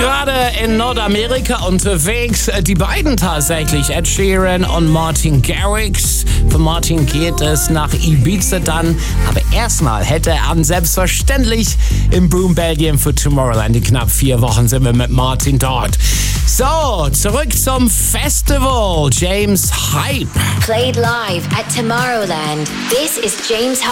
gerade in Nordamerika unterwegs. Die beiden tatsächlich, Ed Sheeran und Martin Garrix. Für Martin geht es nach Ibiza dann. Aber erstmal hätte er an selbstverständlich im Broome, Belgien für Tomorrowland. In knapp 4 Wochen sind wir mit Martin dort. So, zurück zum Festival. James Hype. Played live at Tomorrowland. This is James Hype.